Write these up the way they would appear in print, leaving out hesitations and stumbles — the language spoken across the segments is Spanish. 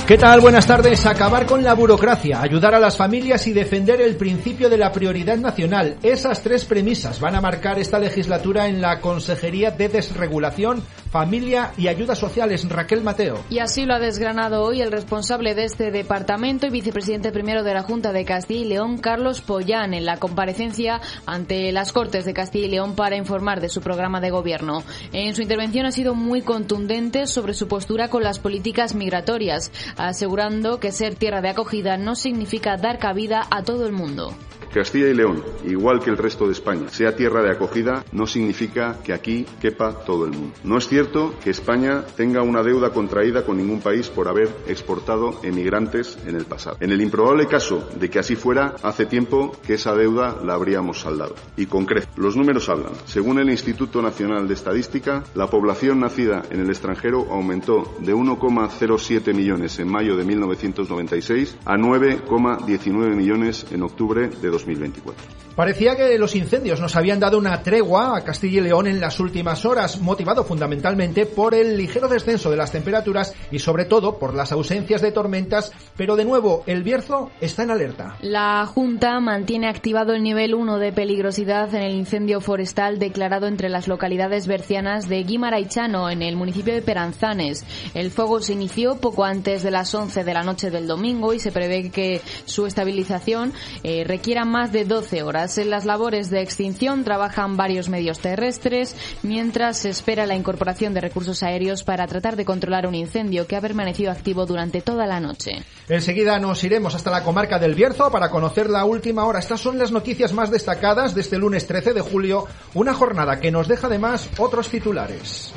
¿Qué tal? Buenas tardes. Acabar con la burocracia, ayudar a las familias y defender el principio de la prioridad nacional. Esas tres premisas van a marcar esta legislatura en la Consejería de Desregulación, Familia y Ayudas Sociales, Raquel Mateo. Y así lo ha desgranado hoy el responsable de este departamento y vicepresidente primero de la Junta de Castilla y León, Carlos Pollán, en la comparecencia ante las Cortes de Castilla y León para informar de su programa de gobierno. En su intervención ha sido muy contundente sobre su postura con las políticas migratorias, asegurando que ser tierra de acogida no significa dar cabida a todo el mundo. Castilla y León, igual que el resto de España, sea tierra de acogida no significa que aquí quepa todo el mundo. No es cierto que España tenga una deuda contraída con ningún país por haber exportado emigrantes en el pasado. En el improbable caso de que así fuera, hace tiempo que esa deuda la habríamos saldado. Y concreto, los números hablan. Según el Instituto Nacional de Estadística, la población nacida en el extranjero aumentó de 1,07 millones en mayo de 1996 a 9,19 millones en octubre de 2024. Parecía que los incendios nos habían dado una tregua a Castilla y León en las últimas horas, motivado fundamentalmente por el ligero descenso de las temperaturas y sobre todo por las ausencias de tormentas, pero de nuevo el Bierzo está en alerta. La Junta mantiene activado el nivel 1 de peligrosidad en el incendio forestal declarado entre las localidades bercianas de Guimarães en el municipio de Peranzanes. El fuego se inició poco antes de las 11 de la noche del domingo y se prevé que su estabilización requiera más de 12 horas. En las labores de extinción trabajan varios medios terrestres, mientras se espera la incorporación de recursos aéreos para tratar de controlar un incendio que ha permanecido activo durante toda la noche. Enseguida nos iremos hasta la comarca del Bierzo para conocer la última hora. Estas son las noticias más destacadas de este lunes 13 de julio, una jornada que nos deja además otros titulares.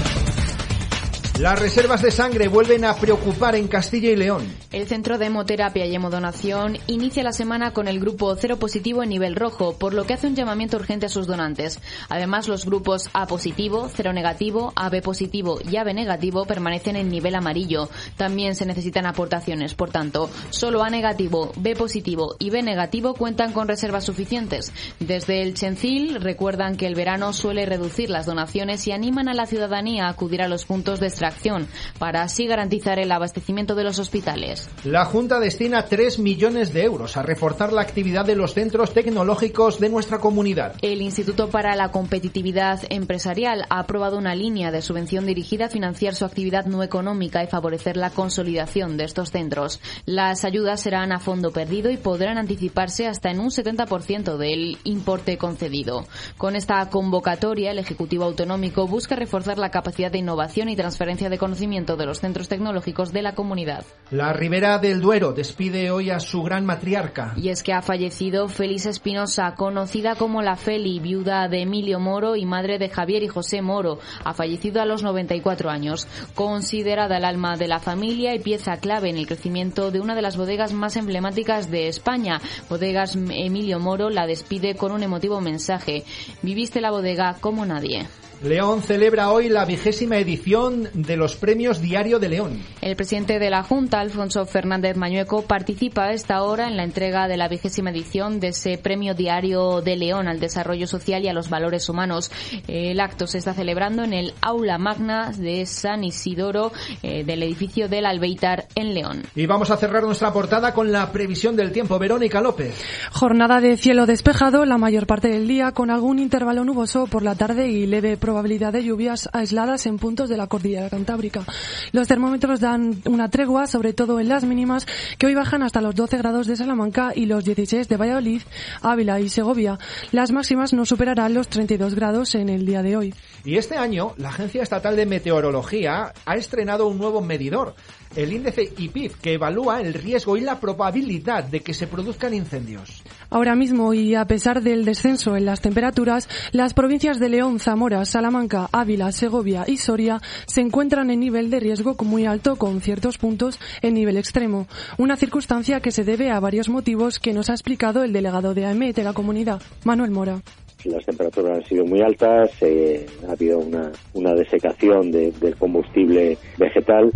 Las reservas de sangre vuelven a preocupar en Castilla y León. El Centro de Hemoterapia y Hemodonación inicia la semana con el grupo cero positivo en nivel rojo, por lo que hace un llamamiento urgente a sus donantes. Además, los grupos A positivo, cero negativo, AB positivo y AB negativo permanecen en nivel amarillo. También se necesitan aportaciones, por tanto, solo A negativo, B positivo y B negativo cuentan con reservas suficientes. Desde el Chencil recuerdan que el verano suele reducir las donaciones y animan a la ciudadanía a acudir a los puntos de extracción para así garantizar el abastecimiento de los hospitales. La Junta destina 3 millones de euros a reforzar la actividad de los centros tecnológicos de nuestra comunidad. El Instituto para la Competitividad Empresarial ha aprobado una línea de subvención dirigida a financiar su actividad no económica y favorecer la consolidación de estos centros. Las ayudas serán a fondo perdido y podrán anticiparse hasta en un 70% del importe concedido. Con esta convocatoria, el Ejecutivo Autonómico busca reforzar la capacidad de innovación y transferencia de conocimiento de los centros tecnológicos de la comunidad. La Ribera del Duero despide hoy a su gran matriarca. Y es que ha fallecido Félix Espinosa, conocida como la Feli, viuda de Emilio Moro y madre de Javier y José Moro. Ha fallecido a los 94 años. Considerada el alma de la familia y pieza clave en el crecimiento de una de las bodegas más emblemáticas de España. Bodegas Emilio Moro la despide con un emotivo mensaje: viviste la bodega como nadie. León celebra hoy la 20ª edición de los Premios Diario de León. El presidente de la Junta, Alfonso Fernández Mañueco, participa a esta hora en la entrega de la 20ª edición de ese Premio Diario de León al desarrollo social y a los valores humanos. El acto se está celebrando en el Aula Magna de San Isidoro del edificio del Albéitar en León. Y vamos a cerrar nuestra portada con la previsión del tiempo. Verónica López. Jornada de cielo despejado la mayor parte del día, con algún intervalo nuboso por la tarde y leve probabilidad de lluvias aisladas en puntos de la cordillera cantábrica. Los termómetros dan una tregua, sobre todo en las mínimas, que hoy bajan hasta los 12 grados de Salamanca y los 16 de Valladolid, Ávila y Segovia. Las máximas no superarán los 32 grados en el día de hoy. Y este año, la Agencia Estatal de Meteorología ha estrenado un nuevo medidor, el índice IPIF, que evalúa el riesgo y la probabilidad de que se produzcan incendios. Ahora mismo, y a pesar del descenso en las temperaturas, las provincias de León, Zamora, Salamanca, Ávila, Segovia y Soria se encuentran en nivel de riesgo muy alto, con ciertos puntos en nivel extremo. Una circunstancia que se debe a varios motivos que nos ha explicado el delegado de AEMET de la comunidad, Manuel Mora. Las temperaturas han sido muy altas, ha habido una desecación del combustible vegetal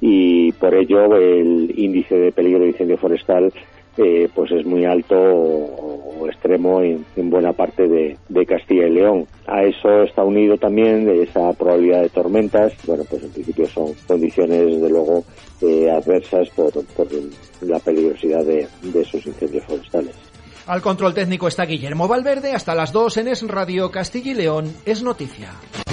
y por ello el índice de peligro de incendio forestal pues es muy alto o extremo en buena parte de Castilla y León. A eso está unido también esa probabilidad de tormentas. Bueno, pues en principio son condiciones, desde luego, adversas por la peligrosidad de esos incendios forestales. Al control técnico está Guillermo Valverde. Hasta las 2 en Es Radio Castilla y León. Es noticia.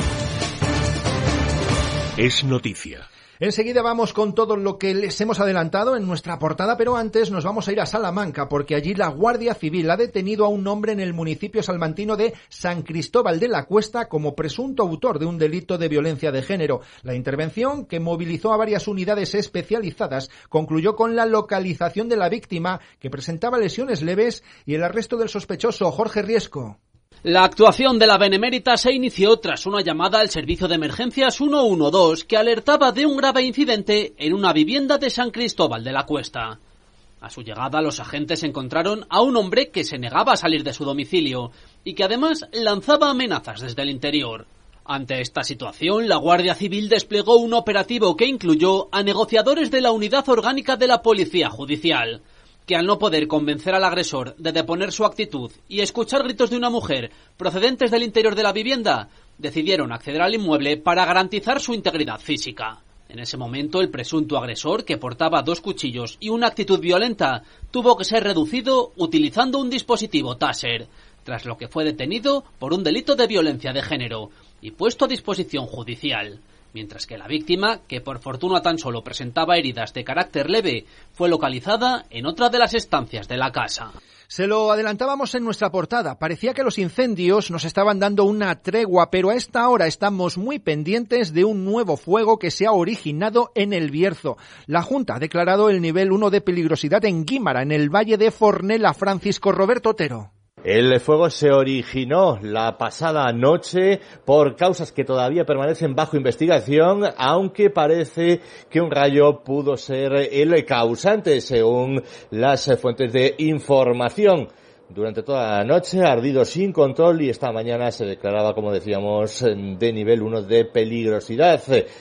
Es noticia. Enseguida vamos con todo lo que les hemos adelantado en nuestra portada, pero antes nos vamos a ir a Salamanca, porque allí la Guardia Civil ha detenido a un hombre en el municipio salmantino de San Cristóbal de la Cuesta como presunto autor de un delito de violencia de género. La intervención, que movilizó a varias unidades especializadas, concluyó con la localización de la víctima, que presentaba lesiones leves, y el arresto del sospechoso, Jorge Riesco. La actuación de la Benemérita se inició tras una llamada al servicio de emergencias 112 que alertaba de un grave incidente en una vivienda de San Cristóbal de la Cuesta. A su llegada, los agentes encontraron a un hombre que se negaba a salir de su domicilio y que además lanzaba amenazas desde el interior. Ante esta situación, la Guardia Civil desplegó un operativo que incluyó a negociadores de la Unidad Orgánica de la Policía Judicial, que al no poder convencer al agresor de deponer su actitud y escuchar gritos de una mujer procedentes del interior de la vivienda, decidieron acceder al inmueble para garantizar su integridad física. En ese momento, el presunto agresor, que portaba 2 cuchillos y una actitud violenta, tuvo que ser reducido utilizando un dispositivo Taser, tras lo que fue detenido por un delito de violencia de género y puesto a disposición judicial. Mientras que la víctima, que por fortuna tan solo presentaba heridas de carácter leve, fue localizada en otra de las estancias de la casa. Se lo adelantábamos en nuestra portada. Parecía que los incendios nos estaban dando una tregua, pero a esta hora estamos muy pendientes de un nuevo fuego que se ha originado en El Bierzo. La Junta ha declarado el nivel 1 de peligrosidad en Guímara, en el Valle de Fornela. Francisco Roberto Otero. El fuego se originó la pasada noche por causas que todavía permanecen bajo investigación, aunque parece que un rayo pudo ser el causante, según las fuentes de información. Durante toda la noche ha ardido sin control y esta mañana se declaraba, como decíamos, de nivel 1 de peligrosidad.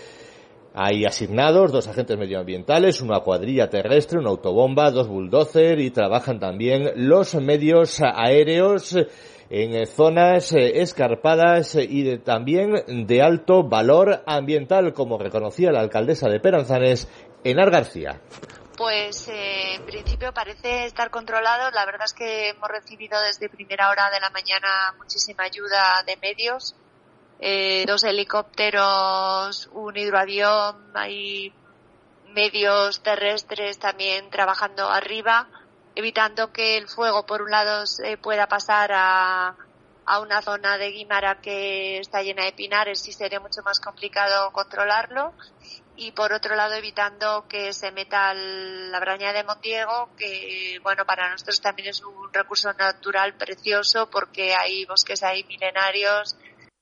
Hay asignados 2 agentes medioambientales, una cuadrilla terrestre, una autobomba, 2 bulldozer y trabajan también los medios aéreos en zonas escarpadas y también de alto valor ambiental, como reconocía la alcaldesa de Peranzanes, Enar García. Pues en principio parece estar controlado. La verdad es que hemos recibido desde primera hora de la mañana muchísima ayuda de medios. 2 helicópteros, un hidroavión, hay medios terrestres también trabajando arriba, evitando que el fuego por un lado pueda pasar a una zona de Guímara que está llena de pinares y sería mucho más complicado controlarlo, y por otro lado evitando que se meta la Braña de Mondiego, que bueno, para nosotros también es un recurso natural precioso porque hay bosques ahí milenarios.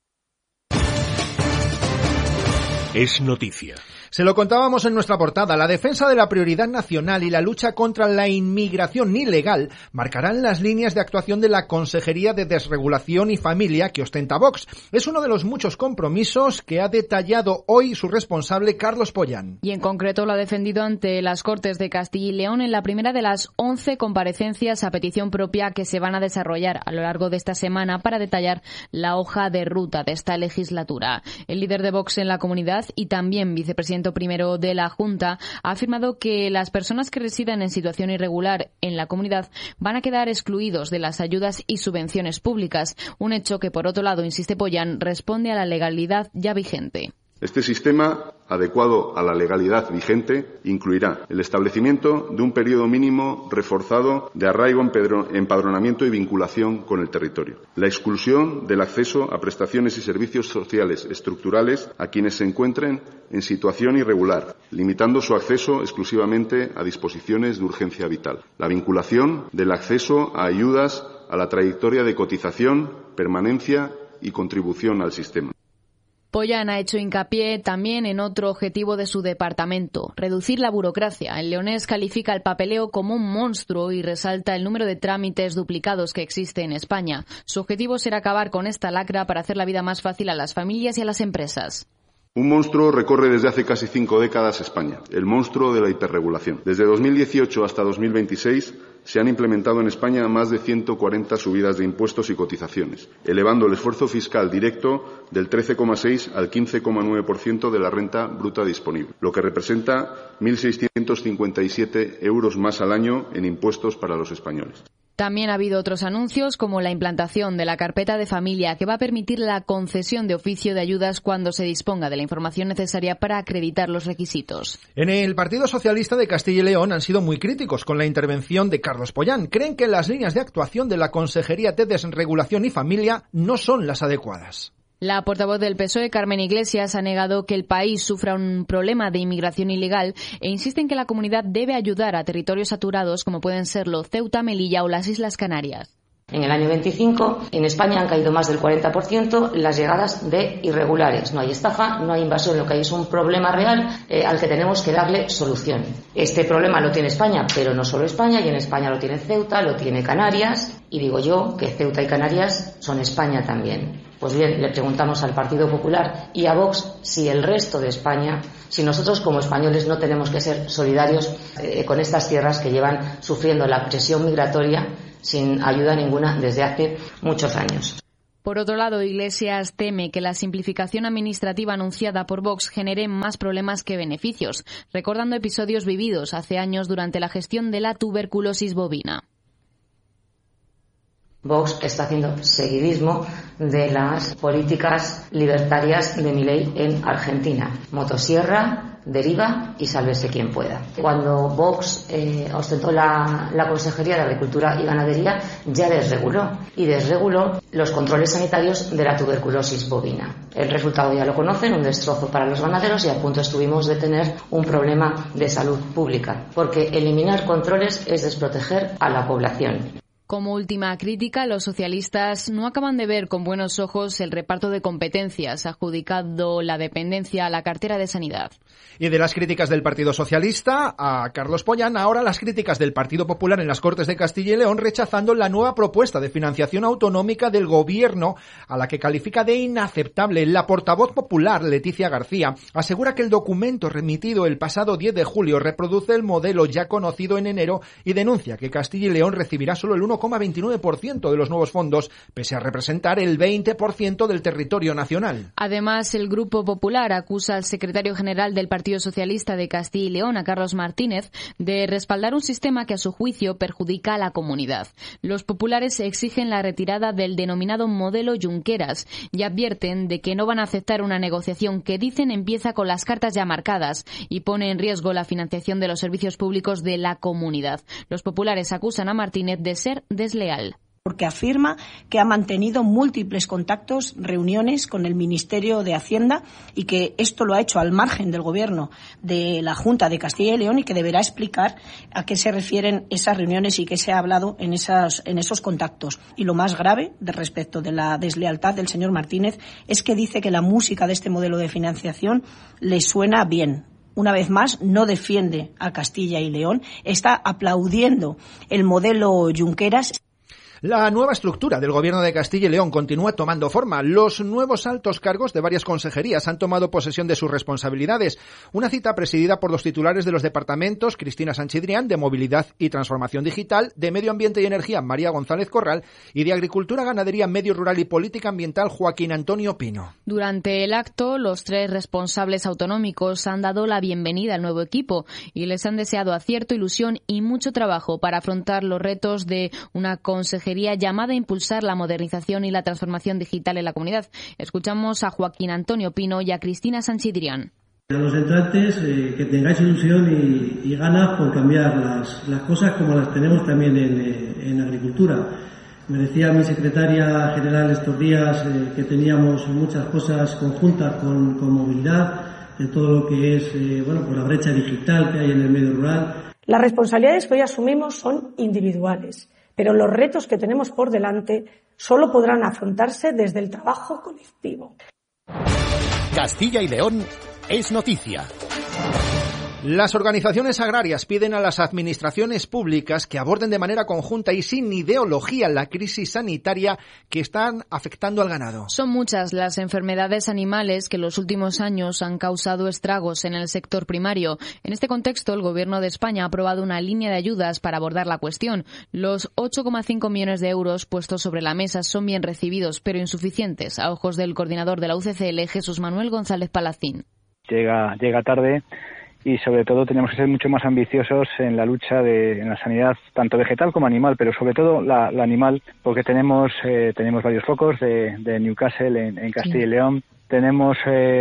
Es noticia. Se lo contábamos en nuestra portada. La defensa de la prioridad nacional y la lucha contra la inmigración ilegal marcarán las líneas de actuación de la Consejería de Desregulación y Familia que ostenta Vox. Es uno de los muchos compromisos que ha detallado hoy su responsable, Carlos Pollán. Y en concreto lo ha defendido ante las Cortes de Castilla y León en la primera de las 11 comparecencias a petición propia que se van a desarrollar a lo largo de esta semana para detallar la hoja de ruta de esta legislatura. El líder de Vox en la comunidad y también vicepresidente primero de la Junta ha afirmado que las personas que residen en situación irregular en la comunidad van a quedar excluidos de las ayudas y subvenciones públicas, un hecho que, por otro lado, insiste Pollán, responde a la legalidad ya vigente. Este sistema, adecuado a la legalidad vigente, incluirá el establecimiento de un periodo mínimo reforzado de arraigo, empadronamiento y vinculación con el territorio, la exclusión del acceso a prestaciones y servicios sociales estructurales a quienes se encuentren en situación irregular, limitando su acceso exclusivamente a disposiciones de urgencia vital, la vinculación del acceso a ayudas a la trayectoria de cotización, permanencia y contribución al sistema. Pollán ha hecho hincapié también en otro objetivo de su departamento, reducir la burocracia. El leonés califica el papeleo como un monstruo y resalta el número de trámites duplicados que existe en España. Su objetivo será acabar con esta lacra para hacer la vida más fácil a las familias y a las empresas. Un monstruo recorre desde hace casi 5 décadas España, el monstruo de la hiperregulación. Desde 2018 hasta 2026 se han implementado en España más de 140 subidas de impuestos y cotizaciones, elevando el esfuerzo fiscal directo del 13,6 al 15,9% de la renta bruta disponible, lo que representa 1.657 euros más al año en impuestos para los españoles. También ha habido otros anuncios, como la implantación de la carpeta de familia, que va a permitir la concesión de oficio de ayudas cuando se disponga de la información necesaria para acreditar los requisitos. En el Partido Socialista de Castilla y León han sido muy críticos con la intervención de Carlos Pollán. Creen que las líneas de actuación de la Consejería de Desregulación y Familia no son las adecuadas. La portavoz del PSOE, Carmen Iglesias, ha negado que el país sufra un problema de inmigración ilegal e insiste en que la comunidad debe ayudar a territorios saturados como pueden serlo Ceuta, Melilla o las Islas Canarias. En el año 25, en España han caído más del 40% las llegadas de irregulares. No hay estafa, no hay invasión, lo que hay es un problema real al que tenemos que darle solución. Este problema lo tiene España, pero no solo España, y en España lo tiene Ceuta, lo tiene Canarias, y digo yo que Ceuta y Canarias son España también. Pues bien, le preguntamos al Partido Popular y a Vox si el resto de España, si nosotros como españoles no tenemos que ser solidarios con estas tierras que llevan sufriendo la presión migratoria sin ayuda ninguna desde hace muchos años. Por otro lado, Iglesias teme que la simplificación administrativa anunciada por Vox genere más problemas que beneficios, recordando episodios vividos hace años durante la gestión de la tuberculosis bovina. Vox está haciendo seguidismo de las políticas libertarias de Milei en Argentina. Motosierra, deriva y sálvese quien pueda. Cuando Vox ostentó la Consejería de Agricultura y Ganadería, ya desreguló los controles sanitarios de la tuberculosis bovina. El resultado ya lo conocen, un destrozo para los ganaderos, y a punto estuvimos de tener un problema de salud pública, porque eliminar controles es desproteger a la población. Como última crítica, los socialistas no acaban de ver con buenos ojos el reparto de competencias, adjudicando la dependencia a la cartera de Sanidad. Y de las críticas del Partido Socialista a Carlos Pollán, ahora las críticas del Partido Popular en las Cortes de Castilla y León, rechazando la nueva propuesta de financiación autonómica del Gobierno, a la que califica de inaceptable. La portavoz popular, Leticia García, asegura que el documento remitido el pasado 10 de julio reproduce el modelo ya conocido en enero y denuncia que Castilla y León recibirá solo el 1,29% de los nuevos fondos, pese a representar el 20% del territorio nacional. Además, el Grupo Popular acusa al secretario general del Partido Socialista de Castilla y León, a Carlos Martínez, de respaldar un sistema que a su juicio perjudica a la comunidad. Los populares exigen la retirada del denominado modelo Junqueras y advierten de que no van a aceptar una negociación que dicen empieza con las cartas ya marcadas y pone en riesgo la financiación de los servicios públicos de la comunidad. Los populares acusan a Martínez de ser desleal. Porque afirma que ha mantenido múltiples contactos, reuniones con el Ministerio de Hacienda y que esto lo ha hecho al margen del Gobierno de la Junta de Castilla y León y que deberá explicar a qué se refieren esas reuniones y qué se ha hablado en esos contactos. Y lo más grave respecto de la deslealtad del señor Martínez es que dice que la música de este modelo de financiación le suena bien. Una vez más, no defiende a Castilla y León, está aplaudiendo el modelo Junqueras. La nueva estructura del Gobierno de Castilla y León continúa tomando forma. Los nuevos altos cargos de varias consejerías han tomado posesión de sus responsabilidades. Una cita presidida por los titulares de los departamentos, Cristina Sanchidrián, de Movilidad y Transformación Digital, de Medio Ambiente y Energía, María González Corral, y de Agricultura, Ganadería, Medio Rural y Política Ambiental, Joaquín Antonio Pino. Durante el acto, los tres responsables autonómicos han dado la bienvenida al nuevo equipo y les han deseado acierto, ilusión y mucho trabajo para afrontar los retos de una consejería llamada a impulsar la modernización y la transformación digital en la comunidad. Escuchamos a Joaquín Antonio Pino y a Cristina Sanchidrián. A los entrantes, que tengáis ilusión y ganas por cambiar las cosas como las tenemos también en agricultura. Me decía mi secretaria general estos días que teníamos muchas cosas conjuntas con movilidad, de todo lo que es por la brecha digital que hay en el medio rural. Las responsabilidades que hoy asumimos son individuales, pero los retos que tenemos por delante solo podrán afrontarse desde el trabajo colectivo. Castilla y León es noticia. Las organizaciones agrarias piden a las administraciones públicas que aborden de manera conjunta y sin ideología la crisis sanitaria que están afectando al ganado. Son muchas las enfermedades animales que en los últimos años han causado estragos en el sector primario. En este contexto, el Gobierno de España ha aprobado una línea de ayudas para abordar la cuestión. Los 8,5 millones de euros puestos sobre la mesa son bien recibidos, pero insuficientes, a ojos del coordinador de la UCCL, Jesús Manuel González Palacín. Llega tarde. Y sobre todo tenemos que ser mucho más ambiciosos en la lucha en la sanidad, tanto vegetal como animal, pero sobre todo la animal, porque tenemos varios focos de Newcastle en Castilla y León. Tenemos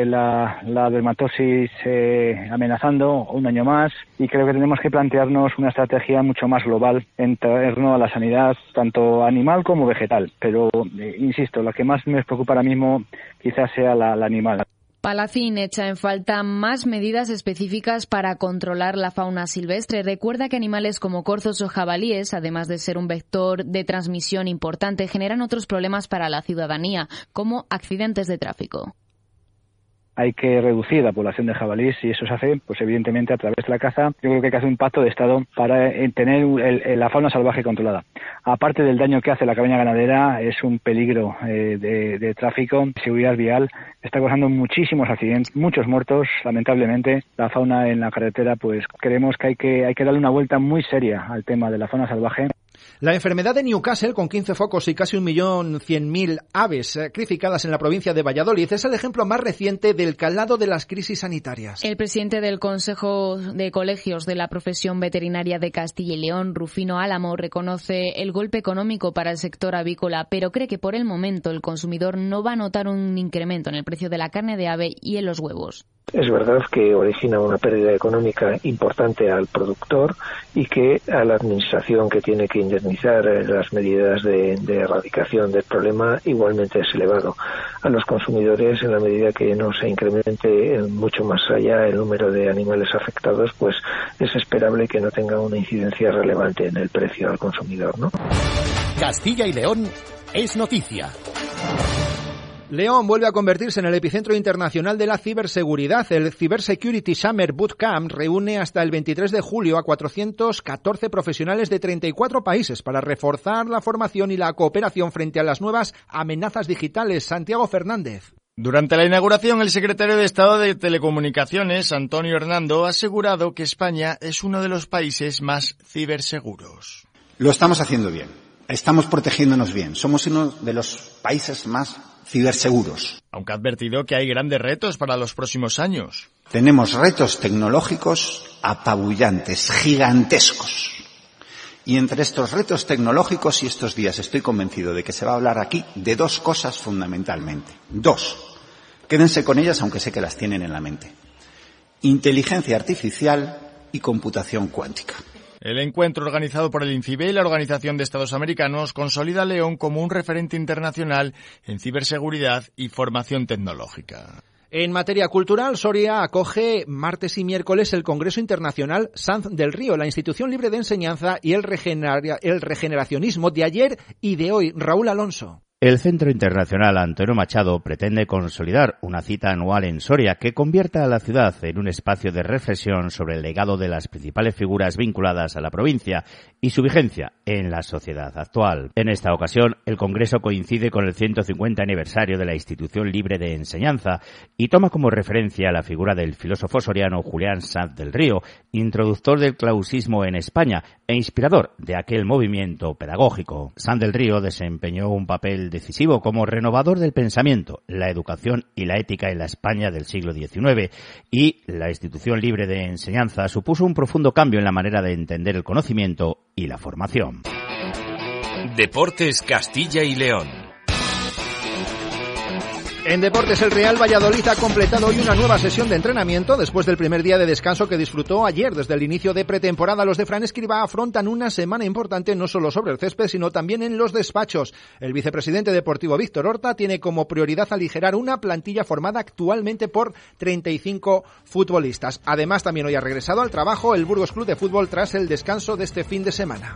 la dermatosis amenazando un año más y creo que tenemos que plantearnos una estrategia mucho más global en torno a la sanidad, tanto animal como vegetal. Pero, insisto, lo que más me preocupa ahora mismo quizás sea la animal. Palacín echa en falta más medidas específicas para controlar la fauna silvestre. Recuerda que animales como corzos o jabalíes, además de ser un vector de transmisión importante, generan otros problemas para la ciudadanía, como accidentes de tráfico. Hay que reducir la población de jabalíes y eso se hace, pues evidentemente, a través de la caza. Yo creo que hay que hacer un pacto de Estado para tener la fauna salvaje controlada. Aparte del daño que hace la cabaña ganadera, es un peligro de tráfico, seguridad vial. Está causando muchísimos accidentes, muchos muertos, lamentablemente. La fauna en la carretera, pues creemos que hay que darle una vuelta muy seria al tema de la fauna salvaje. La enfermedad de Newcastle, con 15 focos y casi 1.100.000 aves sacrificadas en la provincia de Valladolid, es el ejemplo más reciente del calado de las crisis sanitarias. El presidente del Consejo de Colegios de la Profesión Veterinaria de Castilla y León, Rufino Álamo, reconoce el golpe económico para el sector avícola, pero cree que por el momento el consumidor no va a notar un incremento en el precio de la carne de ave y en los huevos. Es verdad que origina una pérdida económica importante al productor y que a la administración que tiene que indemnizar las medidas de erradicación del problema igualmente es elevado. A los consumidores, en la medida que no se incremente mucho más allá el número de animales afectados, pues es esperable que no tenga una incidencia relevante en el precio al consumidor, ¿no? Castilla y León es noticia. León vuelve a convertirse en el epicentro internacional de la ciberseguridad. El Cybersecurity Summer Bootcamp reúne hasta el 23 de julio a 414 profesionales de 34 países para reforzar la formación y la cooperación frente a las nuevas amenazas digitales. Santiago Fernández. Durante la inauguración, el secretario de Estado de Telecomunicaciones, Antonio Hernando, ha asegurado que España es uno de los países más ciberseguros. Lo estamos haciendo bien. Estamos protegiéndonos bien. Somos uno de los países más ciberseguros. Aunque ha advertido que hay grandes retos para los próximos años. Tenemos retos tecnológicos apabullantes, gigantescos. Y entre estos retos tecnológicos, y estos días estoy convencido de que se va a hablar aquí de dos cosas fundamentalmente. Dos. Quédense con ellas, aunque sé que las tienen en la mente. Inteligencia artificial y computación cuántica. El encuentro organizado por el INCIBE y la Organización de Estados Americanos consolida a León como un referente internacional en ciberseguridad y formación tecnológica. En materia cultural, Soria acoge martes y miércoles el Congreso Internacional Sanz del Río, la institución libre de enseñanza y el regeneracionismo de ayer y de hoy. Raúl Alonso. El Centro Internacional Antonio Machado pretende consolidar una cita anual en Soria que convierta a la ciudad en un espacio de reflexión sobre el legado de las principales figuras vinculadas a la provincia y su vigencia en la sociedad actual. En esta ocasión, el Congreso coincide con el 150 aniversario de la institución libre de enseñanza y toma como referencia la figura del filósofo soriano Julián Sanz del Río, introductor del clausismo en España e inspirador de aquel movimiento pedagógico. Sanz del Río desempeñó un papel decisivo como renovador del pensamiento, la educación y la ética en la España del siglo XIX, y la institución libre de enseñanza supuso un profundo cambio en la manera de entender el conocimiento y la formación. Deportes Castilla y León. En deportes, el Real Valladolid ha completado hoy una nueva sesión de entrenamiento después del primer día de descanso que disfrutó ayer. Desde el inicio de pretemporada, los de Fran Escribá afrontan una semana importante no solo sobre el césped, sino también en los despachos. El vicepresidente deportivo Víctor Horta tiene como prioridad aligerar una plantilla formada actualmente por 35 futbolistas. Además, también hoy ha regresado al trabajo el Burgos Club de Fútbol tras el descanso de este fin de semana.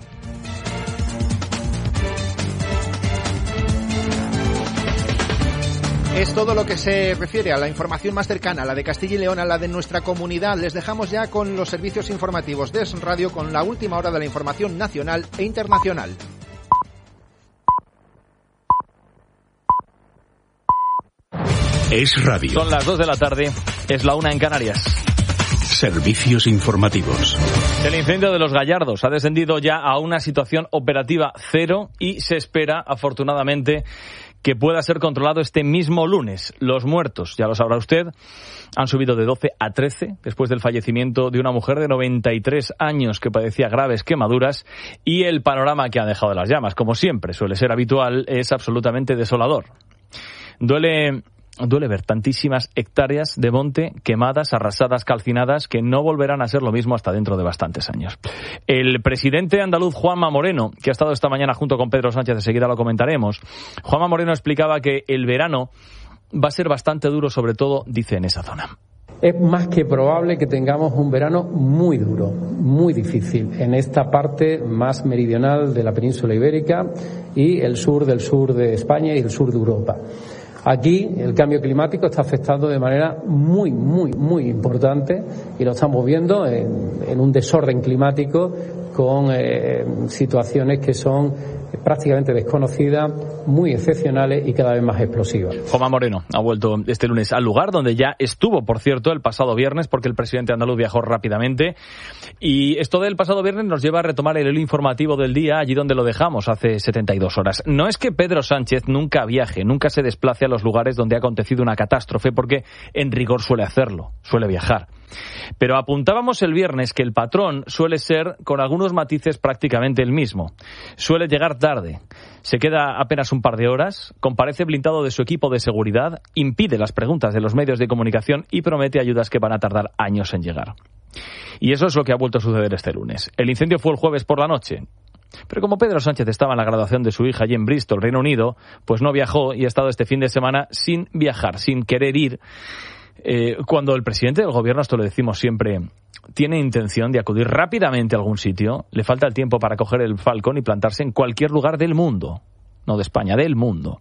Es todo lo que se refiere a la información más cercana, a la de Castilla y León, a la de nuestra comunidad. Les dejamos ya con los servicios informativos de Es Radio con la última hora de la información nacional e internacional. Es Radio. Son las 2 de la tarde, es la 1 en Canarias. Servicios informativos. El incendio de Los Gallardos ha descendido ya a una situación operativa cero y se espera, afortunadamente, que pueda ser controlado este mismo lunes. Los muertos, ya lo sabrá usted, han subido de 12 a 13 después del fallecimiento de una mujer de 93 años que padecía graves quemaduras, y el panorama que han dejado las llamas, como siempre suele ser habitual, es absolutamente desolador. Duele ver tantísimas hectáreas de monte quemadas, arrasadas, calcinadas, que no volverán a ser lo mismo hasta dentro de bastantes años. El presidente andaluz Juanma Moreno, que ha estado esta mañana junto con Pedro Sánchez, enseguida lo comentaremos, Juanma Moreno explicaba que el verano va a ser bastante duro, sobre todo, dice, en esa zona. Es más que probable que tengamos un verano muy duro, muy difícil, en esta parte más meridional de la península ibérica y el sur de España y el sur de Europa. Aquí el cambio climático está afectando de manera muy importante y lo estamos viendo en un desorden climático con situaciones que son prácticamente desconocidas, muy excepcionales y cada vez más explosivas. Juanma Moreno ha vuelto este lunes al lugar donde ya estuvo, por cierto, el pasado viernes, porque el presidente andaluz viajó rápidamente. Y esto del pasado viernes nos lleva a retomar el hilo informativo del día, allí donde lo dejamos hace 72 horas. No es que Pedro Sánchez nunca viaje, nunca se desplace a los lugares donde ha acontecido una catástrofe, porque en rigor suele hacerlo, suele viajar. Pero apuntábamos el viernes que el patrón suele ser, con algunos matices, prácticamente el mismo. Suele llegar tarde, se queda apenas un par de horas, comparece blindado de su equipo de seguridad, impide las preguntas de los medios de comunicación y promete ayudas que van a tardar años en llegar. Y eso es lo que ha vuelto a suceder este lunes. El incendio fue el jueves por la noche. Pero como Pedro Sánchez estaba en la graduación de su hija allí en Bristol, Reino Unido, pues no viajó y ha estado este fin de semana sin viajar, sin querer ir. Cuando el presidente del gobierno, esto lo decimos siempre, tiene intención de acudir rápidamente a algún sitio, le falta el tiempo para coger el Falcon y plantarse en cualquier lugar del mundo, no de España, del mundo.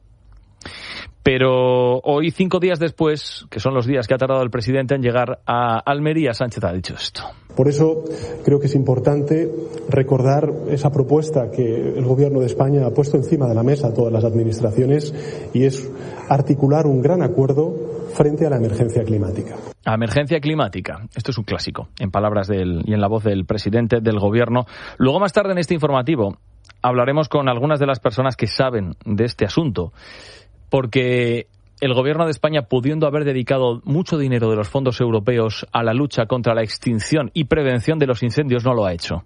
Pero hoy, 5 días después, que son los días que ha tardado el presidente en llegar a Almería, Sánchez ha dicho esto. Por eso creo que es importante recordar esa propuesta que el Gobierno de España ha puesto encima de la mesa a todas las administraciones, y es articular un gran acuerdo frente a la emergencia climática. A emergencia climática. Esto es un clásico, en palabras y en la voz del presidente del Gobierno. Luego, más tarde en este informativo, hablaremos con algunas de las personas que saben de este asunto, porque el Gobierno de España, pudiendo haber dedicado mucho dinero de los fondos europeos a la lucha contra la extinción y prevención de los incendios, no lo ha hecho.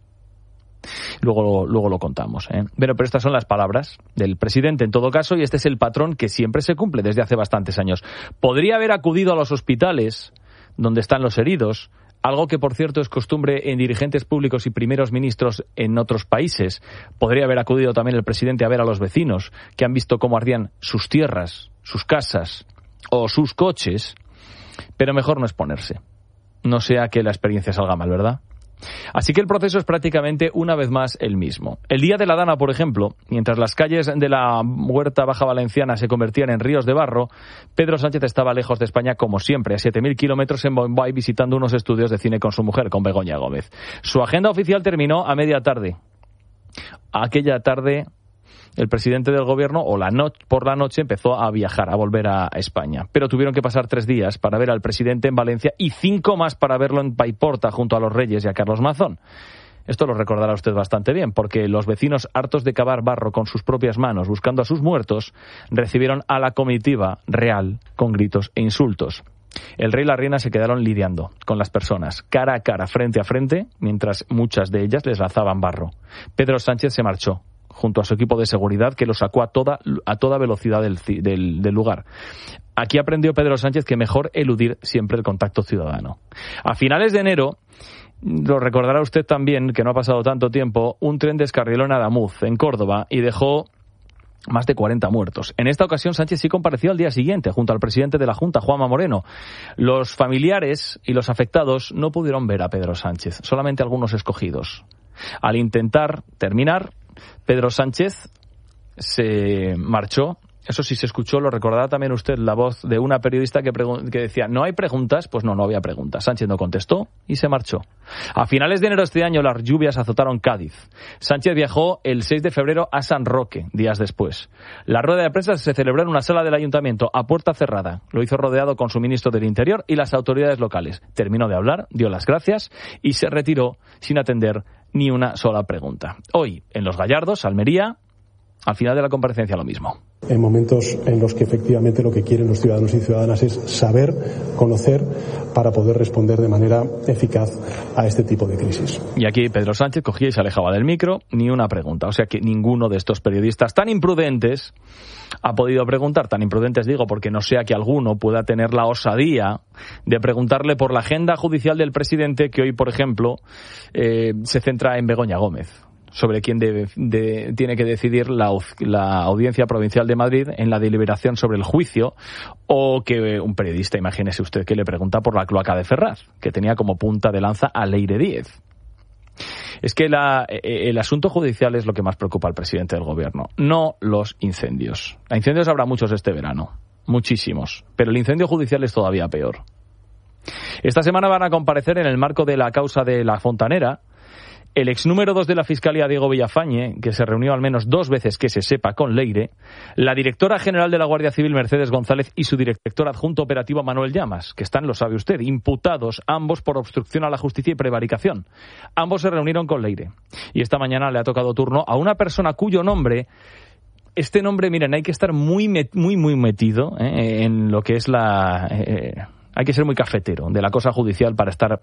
Luego lo contamos, ¿eh? Pero estas son las palabras del presidente en todo caso, y este es el patrón que siempre se cumple desde hace bastantes años. Podría haber acudido a los hospitales donde están los heridos, algo que, por cierto, es costumbre en dirigentes públicos y primeros ministros en otros países. Podría haber acudido también el presidente a ver a los vecinos que han visto cómo ardían sus tierras, sus casas o sus coches, pero mejor no exponerse. No sea que la experiencia salga mal, ¿verdad? Así que el proceso es prácticamente una vez más el mismo. El día de la Dana, por ejemplo, mientras las calles de la Huerta Baja Valenciana se convertían en ríos de barro, Pedro Sánchez estaba lejos de España, como siempre, a 7.000 kilómetros en Bombay, visitando unos estudios de cine con su mujer, con Begoña Gómez. Su agenda oficial terminó a media tarde. Aquella tarde, el presidente del gobierno, por la noche, empezó a viajar, a volver a España. Pero tuvieron que pasar 3 días para ver al presidente en Valencia y 5 más para verlo en Paiporta, junto a los Reyes y a Carlos Mazón. Esto lo recordará usted bastante bien, porque los vecinos, hartos de cavar barro con sus propias manos, buscando a sus muertos, recibieron a la comitiva real con gritos e insultos. El rey y la reina se quedaron lidiando con las personas, cara a cara, frente a frente, mientras muchas de ellas les lanzaban barro. Pedro Sánchez se marchó junto a su equipo de seguridad, que lo sacó a toda velocidad del lugar. Aquí aprendió Pedro Sánchez que mejor eludir siempre el contacto ciudadano. A finales de enero, lo recordará usted también, que no ha pasado tanto tiempo, un tren descarriló en Adamuz, en Córdoba, y dejó más de 40 muertos. En esta ocasión, Sánchez sí compareció al día siguiente, junto al presidente de la Junta, Juanma Moreno. Los familiares y los afectados no pudieron ver a Pedro Sánchez, solamente algunos escogidos. Al intentar terminar, Pedro Sánchez se marchó Eso sí se escuchó, lo recordará también usted, la voz de una periodista que decía, ¿no hay preguntas? Pues no había preguntas. Sánchez no contestó y se marchó. A finales de enero de este año las lluvias azotaron Cádiz. Sánchez viajó el 6 de febrero a San Roque, días después. La rueda de prensa se celebró en una sala del ayuntamiento a puerta cerrada. Lo hizo rodeado con su ministro del Interior y las autoridades locales. Terminó de hablar, dio las gracias y se retiró sin atender ni una sola pregunta. Hoy, en Los Gallardos, Almería, al final de la comparecencia lo mismo. En momentos en los que efectivamente lo que quieren los ciudadanos y ciudadanas es saber, conocer, para poder responder de manera eficaz a este tipo de crisis. Y aquí Pedro Sánchez cogía y se alejaba del micro, ni una pregunta. O sea que ninguno de estos periodistas tan imprudentes ha podido preguntar. Tan imprudentes digo porque no sea que alguno pueda tener la osadía de preguntarle por la agenda judicial del presidente, que hoy, por ejemplo, se centra en Begoña Gómez, sobre quién tiene que decidir la Audiencia Provincial de Madrid en la deliberación sobre el juicio, o que un periodista, imagínese usted, que le pregunta por la cloaca de Ferraz, que tenía como punta de lanza a Leire Díez. Es que el asunto judicial es lo que más preocupa al presidente del gobierno, no los incendios. Incendios habrá muchos este verano, muchísimos, pero el incendio judicial es todavía peor. Esta semana van a comparecer en el marco de la causa de La Fontanera el ex número 2 de la Fiscalía, Diego Villafañe, que se reunió al menos 2 veces que se sepa con Leire, la directora general de la Guardia Civil, Mercedes González, y su director adjunto operativo, Manuel Llamas, que están, lo sabe usted, imputados ambos por obstrucción a la justicia y prevaricación. Ambos se reunieron con Leire. Y esta mañana le ha tocado turno a una persona cuyo nombre... Este nombre, miren, hay que estar muy metido en lo que es hay que ser muy cafetero de la cosa judicial para estar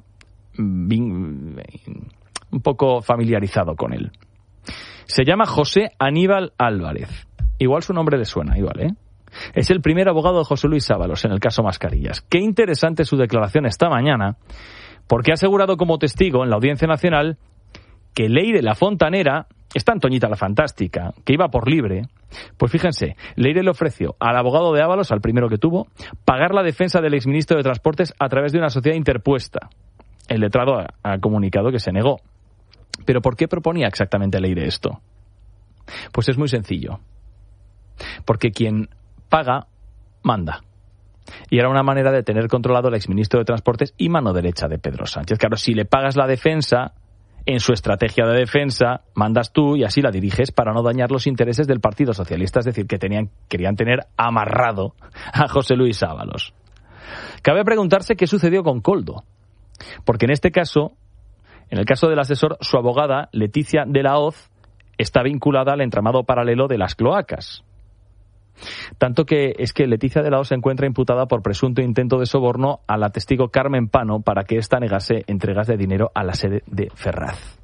un poco familiarizado con él. Se llama José Aníbal Álvarez. Igual su nombre le suena, igual, ¿eh? Es el primer abogado de José Luis Ábalos en el caso Mascarillas. Qué interesante su declaración esta mañana, porque ha asegurado como testigo en la Audiencia Nacional que Leire La Fontanera, esta Antoñita la Fantástica, que iba por libre, pues fíjense, Leire le ofreció al abogado de Ábalos, al primero que tuvo, pagar la defensa del exministro de Transportes a través de una sociedad interpuesta. El letrado ha comunicado que se negó. ¿Pero por qué proponía exactamente Leire esto? Pues es muy sencillo. Porque quien paga, manda. Y era una manera de tener controlado al exministro de Transportes y mano derecha de Pedro Sánchez. Claro, si le pagas la defensa, en su estrategia de defensa, mandas tú y así la diriges para no dañar los intereses del Partido Socialista. Es decir, que querían tener amarrado a José Luis Ábalos. Cabe preguntarse qué sucedió con Koldo. Porque en este caso, en el caso del asesor, su abogada, Leticia de la Hoz, está vinculada al entramado paralelo de las cloacas. Tanto que es que Leticia de la Hoz se encuentra imputada por presunto intento de soborno a la testigo Carmen Pano para que ésta negase entregas de dinero a la sede de Ferraz.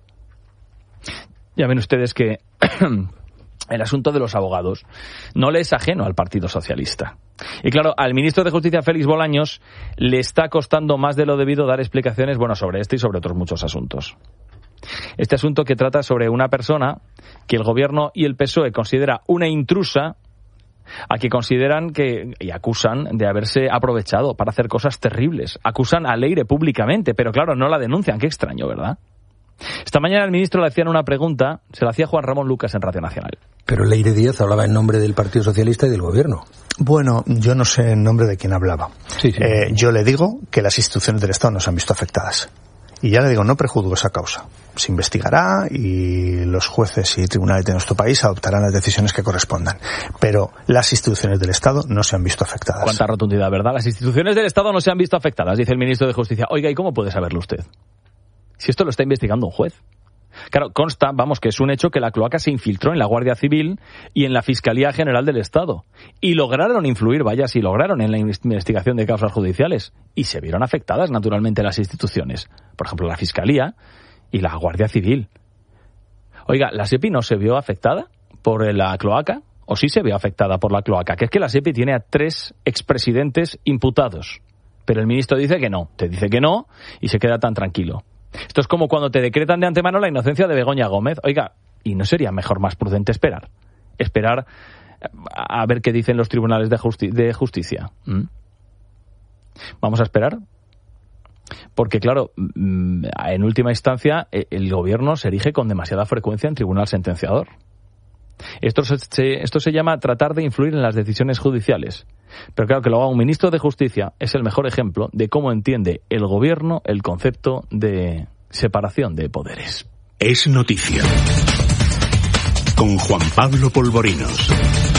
Ya ven ustedes que el asunto de los abogados no le es ajeno al Partido Socialista. Y claro, al ministro de Justicia, Félix Bolaños, le está costando más de lo debido dar explicaciones, sobre este y sobre otros muchos asuntos. Este asunto que trata sobre una persona que el Gobierno y el PSOE considera una intrusa, a que consideran y acusan de haberse aprovechado para hacer cosas terribles. Acusan a Leire públicamente, pero claro, no la denuncian. Qué extraño, ¿verdad? Esta mañana el ministro le hacían una pregunta, se la hacía Juan Ramón Lucas en Radio Nacional. Pero Leire Díez hablaba en nombre del Partido Socialista y del Gobierno. Bueno, yo no sé en nombre de quién hablaba. Sí. Yo le digo que las instituciones del Estado no se han visto afectadas. Y ya le digo, no prejuzgo esa causa. Se investigará y los jueces y tribunales de nuestro país adoptarán las decisiones que correspondan. Pero las instituciones del Estado no se han visto afectadas. Cuánta rotundidad, ¿verdad? Las instituciones del Estado no se han visto afectadas, dice el ministro de Justicia. Oiga, ¿y cómo puede saberlo usted? Si esto lo está investigando un juez. Claro, consta, que es un hecho que la cloaca se infiltró en la Guardia Civil y en la Fiscalía General del Estado. Y lograron influir, lograron en la investigación de causas judiciales. Y se vieron afectadas, naturalmente, las instituciones. Por ejemplo, la Fiscalía y la Guardia Civil. Oiga, ¿la SEPI no se vio afectada por la cloaca? ¿O sí se vio afectada por la cloaca? Que es que la SEPI tiene a 3 expresidentes imputados. Pero el ministro dice que no. Te dice que no y se queda tan tranquilo. Esto es como cuando te decretan de antemano la inocencia de Begoña Gómez. Oiga, ¿y no sería mejor, más prudente esperar? Esperar a ver qué dicen los tribunales de justicia. Vamos a esperar. Porque, claro, en última instancia, el gobierno se erige con demasiada frecuencia en tribunal sentenciador. Esto se llama tratar de influir en las decisiones judiciales. Pero claro, que lo haga un ministro de Justicia es el mejor ejemplo de cómo entiende el gobierno el concepto de separación de poderes. Es noticia. Con Juan Pablo Polvorinos.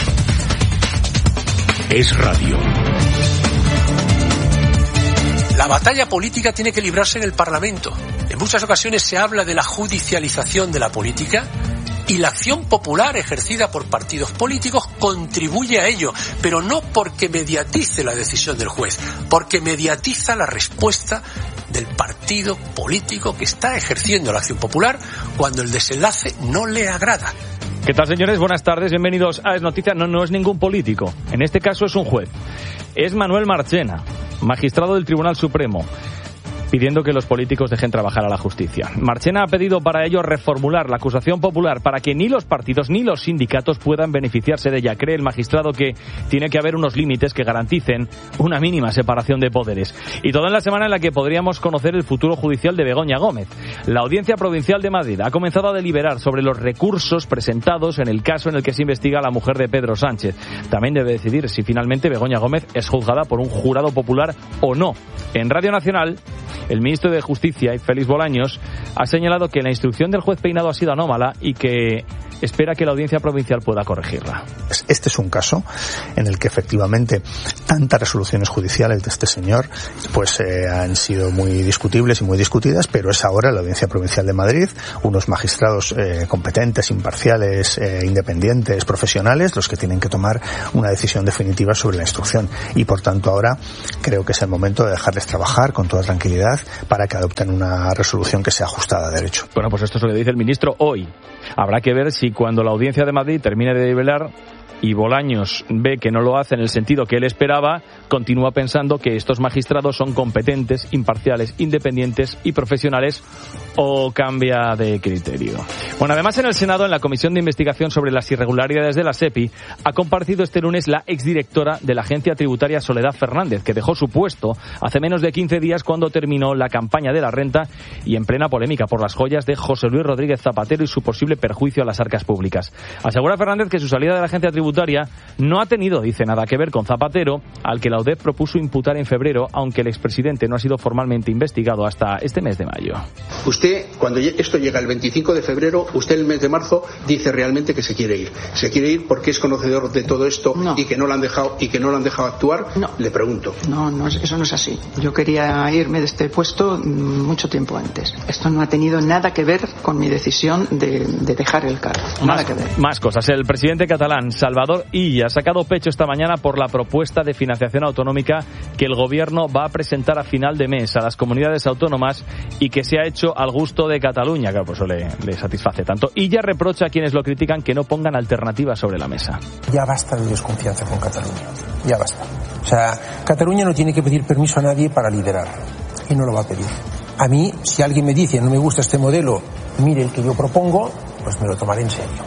Es radio. La batalla política tiene que librarse en el Parlamento. En muchas ocasiones se habla de la judicialización de la política y la acción popular ejercida por partidos políticos contribuye a ello, pero no porque mediatice la decisión del juez, porque mediatiza la respuesta del partido político que está ejerciendo la acción popular cuando el desenlace no le agrada. ¿Qué tal, señores? Buenas tardes, bienvenidos a Es Noticia. No es ningún político, en este caso es un juez. Es Manuel Marchena, magistrado del Tribunal Supremo, pidiendo que los políticos dejen trabajar a la justicia. Marchena ha pedido para ello reformular la acusación popular para que ni los partidos ni los sindicatos puedan beneficiarse de ella. Cree el magistrado que tiene que haber unos límites que garanticen una mínima separación de poderes. Y todo en la semana en la que podríamos conocer el futuro judicial de Begoña Gómez. La Audiencia Provincial de Madrid ha comenzado a deliberar sobre los recursos presentados en el caso en el que se investiga a la mujer de Pedro Sánchez. También debe decidir si finalmente Begoña Gómez es juzgada por un jurado popular o no. En Radio Nacional, el ministro de Justicia, Félix Bolaños, ha señalado que la instrucción del juez Peinado ha sido anómala y que espera que la Audiencia Provincial pueda corregirla. Este es un caso en el que efectivamente tantas resoluciones judiciales de este señor pues han sido muy discutibles y muy discutidas, pero es ahora la Audiencia Provincial de Madrid, unos magistrados competentes, imparciales, independientes, profesionales, los que tienen que tomar una decisión definitiva sobre la instrucción. Y por tanto ahora creo que es el momento de dejarles trabajar con toda tranquilidad para que adopten una resolución que sea ajustada a derecho. Bueno, pues esto es lo que dice el ministro hoy. Habrá que ver si cuando la Audiencia de Madrid termine de deliberar y Bolaños ve que no lo hace en el sentido que él esperaba, continúa pensando que estos magistrados son competentes, imparciales, independientes y profesionales, o cambia de criterio. Bueno, además en el Senado, en la Comisión de Investigación sobre las Irregularidades de la SEPI, ha comparecido este lunes la exdirectora de la Agencia Tributaria, Soledad Fernández, que dejó su puesto hace menos de 15 días cuando terminó la campaña de la renta y en plena polémica por las joyas de José Luis Rodríguez Zapatero y su posible perjuicio a las arcas públicas. Asegura Fernández que su salida de la Agencia Tributaria no ha tenido, dice, nada que ver con Zapatero, al que la UDEF propuso imputar en febrero, aunque el expresidente no ha sido formalmente investigado hasta este mes de mayo. Usted, cuando esto llega el 25 de febrero, usted el mes de marzo dice realmente que se quiere ir. ¿Se quiere ir porque es conocedor de todo esto y que no lo han dejado actuar? No. Le pregunto. No, eso no es así. Yo quería irme de este puesto mucho tiempo antes. Esto no ha tenido nada que ver con mi decisión de dejar el cargo. Nada que ver. Más cosas. El presidente catalán, Salvador Illa, ha sacado pecho esta mañana por la propuesta de financiación autonómica que el gobierno va a presentar a final de mes a las comunidades autónomas y que se ha hecho al gusto de Cataluña. Claro, pues eso le satisface tanto. Illa reprocha a quienes lo critican que no pongan alternativas sobre la mesa. Ya basta de desconfianza con Cataluña. Ya basta. O sea, Cataluña no tiene que pedir permiso a nadie para liderar. Y no lo va a pedir. A mí, si alguien me dice no me gusta este modelo, mire el que yo propongo, pues me lo tomaré en serio.